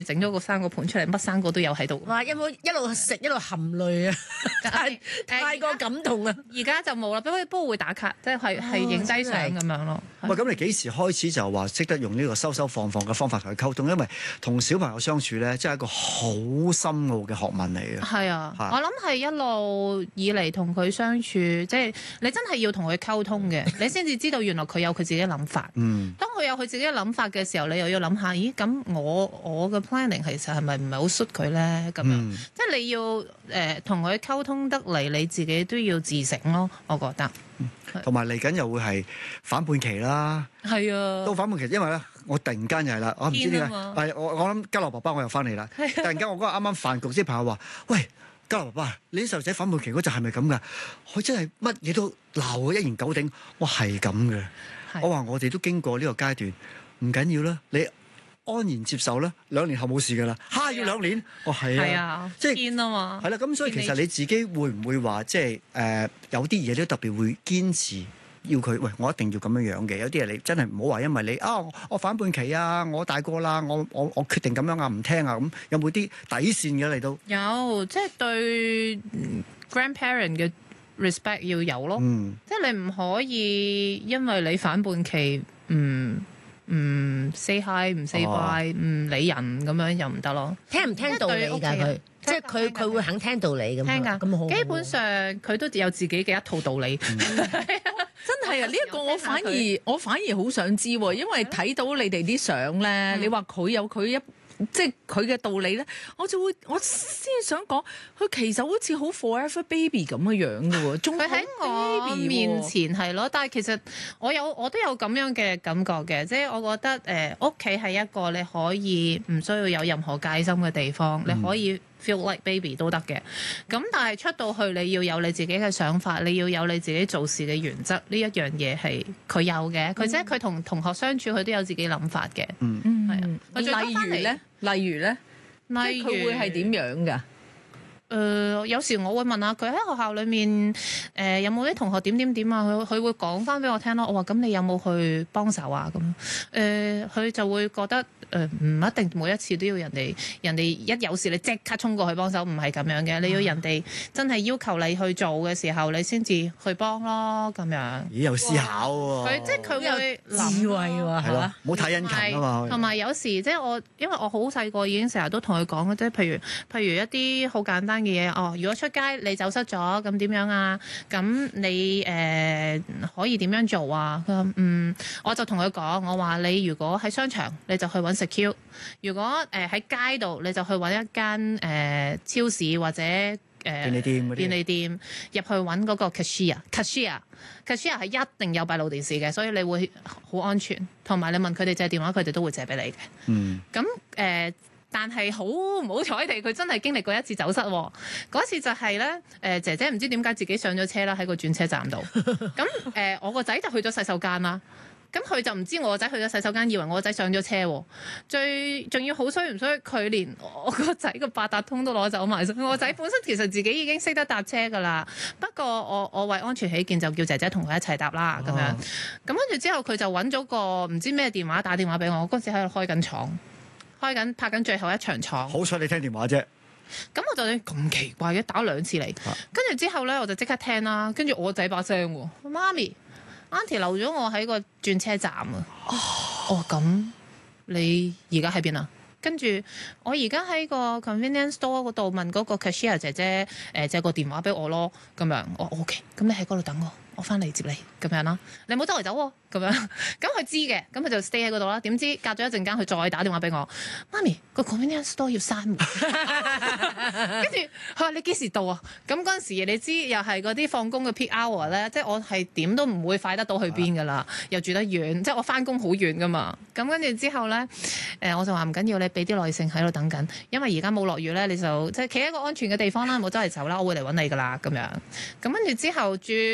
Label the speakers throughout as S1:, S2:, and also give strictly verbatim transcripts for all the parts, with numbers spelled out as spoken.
S1: 整咗個生果盤出嚟，乜生果都有喺度。
S2: 哇！有冇一路食一路含淚啊？太太過感動啊！
S1: 而家就冇啦，不過不過會打卡，即係係影低相咁樣咯。
S3: 喂，咁你幾時開始就話識得用呢個收收放放嘅方法同佢溝通？因為同小朋友相處咧，真係一個好深奧嘅學問嚟嘅。
S1: 係啊，
S3: 係
S1: 我諗係一路以嚟同佢相處，即係你真係要同佢溝通嘅，你先至知道原來佢有佢自己嘅諗法。
S3: 嗯，
S1: 當佢有佢自己嘅諗法嘅時候，你又要諗下，咦？咁我我嘅 planning 其實係咪唔係好 suit 佢咧？咁樣，
S3: 嗯、
S1: 即係你要誒同佢溝通得嚟，你自己都要自省咯。我覺得。
S3: 同埋嚟緊又會係反叛期啦。
S1: 係啊，
S3: 到反叛期，因為咧，我突然間又係啦，我唔知點解，係我我諗嘉樂爸爸我又翻嚟啦。突然間我嗰日啱啱飯局，啲朋友話：喂，嘉樂爸爸，你啲細路仔反叛期嗰陣係咪咁噶？佢真係乜嘢都鬧，一言九鼎。我係咁嘅。我話我哋都經過呢個階段，唔緊要啦，你安然接受啦，兩年後冇事噶啦。嚇，要兩年？我係啊，
S1: 即係堅啊嘛。
S3: 係啦，咁所以其實你自己會唔會話即係誒有啲嘢都特別會堅持要佢？喂，我一定要咁樣樣嘅。有啲嘢你真係唔好話，因為你啊，我反叛期啊，我大個啦，我我我決定咁樣啊，唔聽啊，咁有冇啲底線嘅你都？
S1: 有，即係對 grandparent 嘅 respect 要有咯。
S3: 嗯，
S1: 即係你唔可以因為你反叛期唔唔 say hi 唔 say bye 唔理人咁樣又唔得咯。
S2: 聽唔聽道理㗎佢？即係佢佢會肯聽道理咁。
S1: 聽㗎，
S2: 咁好。
S1: 基本上佢都有自己嘅一套道理。
S4: 真係啊！呢一個我反而我反而好想知喎，因為睇到你哋啲相咧，你話佢有佢一即係佢嘅道理咧，我就會我先想講，佢其實好似好 forever baby 咁嘅樣嘅喎，仲
S1: 佢喺我面前係咯，但係其實我有我都有咁樣嘅感覺嘅，即係我覺得誒屋企係一個你可以唔需要有任何戒心嘅地方，你可以 feel like baby 都得嘅。咁但係出到去你要有你自己嘅想法，你要有你自己做事嘅原則，呢一樣嘢係佢有嘅。佢即係佢同同學相處，佢都有自己諗法嘅。
S3: 嗯，
S1: 係啊。
S4: 例如咧，例如咧，
S1: 例如
S4: 佢會係點樣㗎？
S1: 誒、呃、有時我會問下佢喺學校裏面誒、呃、有冇啲同學點點點啊，佢佢會講翻俾我聽咯。我話咁你有冇去幫手啊？咁誒佢就會覺得誒唔、呃、一定每一次都要人哋人哋一有事你即刻衝過去幫手，唔係咁樣嘅。你要人哋真係要求你去做嘅時候，你先至去幫咯咁樣。
S3: 咦有思考喎、啊，
S1: 佢即係佢會
S2: 智慧喎，
S3: 係咯，唔好太殷勤啊嘛。
S1: 同埋有，有時即係我因為我好細個已經成日都同佢講嘅，即係譬如譬如一啲好簡單嘅嘢，哦，如果出街你走失咗，咁點樣啊？咁你誒、呃、可以點樣做啊？佢話嗯，我就同佢講，我話你如果喺商場，你就去揾 secure；如果誒喺、呃、街度，你就去揾一間誒、呃、超市或者誒、呃、
S3: 便利店嗰啲。
S1: 便利店入去揾嗰個 cashier，cashier，cashier 係一定有閉路電視嘅，所以你會好安全。同埋你問佢哋借電話，佢哋都會借俾你嘅。
S3: 嗯。
S1: 咁誒。呃但係好唔好彩地，佢真係經歷過一次走失喎。嗰次就係咧，誒、呃、姐姐唔知點解自己上咗車啦，喺個轉車站度。咁誒、呃，我個仔就去咗洗手間啦。咁佢就唔知我個仔去咗洗手間，以為我個仔上咗車喎。最仲要好衰唔衰，佢連我個仔個八達通都攞走埋。我個仔本身其實自己已經識得搭車㗎啦，不過我我為安全起見，就叫姐姐同佢一齊搭啦咁樣。咁跟住之後，佢就揾咗個唔知咩電話打電話俾我。嗰陣時喺度開緊廠。開緊拍緊最後一場廠，
S3: 好彩你聽電話啫。
S1: 咁我就咁奇怪嘅，打兩次嚟，跟住之後咧，我就即刻聽啦。跟住我仔把聲喎，媽咪，Auntie 留咗我喺個轉車站啊。哦，咁你而家喺邊啊？跟住我而家喺個 convenience store 嗰度問嗰個 cashier 姐姐，誒、呃、借個電話俾我咯。咁樣，我 OK，咁你喺嗰度等我，我翻嚟接你咁樣啦。你唔好周圍走喎、啊。咁樣，咁佢知嘅，咁佢就 stay 喺嗰度啦。點知隔咗一陣間，佢再打電話俾我，媽咪個 convenience store 要閂門，跟住佢話你幾時到啊？咁嗰陣時你知又係嗰啲放工嘅 peak hour 咧，即係我係點都唔會快得到去邊噶啦，又住得遠，即係我翻工好遠噶嘛。咁跟住之後咧，誒我就話唔緊要，你俾啲耐性喺度等緊，因為而家冇落雨咧，你就即係企喺一個安全嘅地方啦，冇周圍走啦，我會嚟揾你噶啦咁樣。咁跟住之後轉過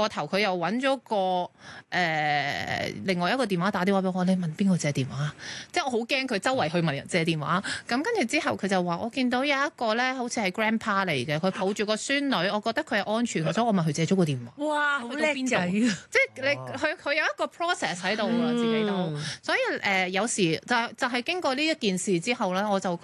S1: 過頭，佢又揾咗個誒、呃、另外一個電話打電話俾我，你問邊個借電話？即係我好驚佢周圍去問人借電話。咁跟住之後佢就話：我見到有一個咧，好似係 grandpa 嚟嘅，佢抱住個孫女，我覺得佢係安全嘅，所以我問佢借咗個電話。
S2: 哇，好叻仔！
S1: 即係你佢佢有一個 process 喺度㗎，自己都。所以誒、呃、有時就就係經過呢一件事之後咧，我就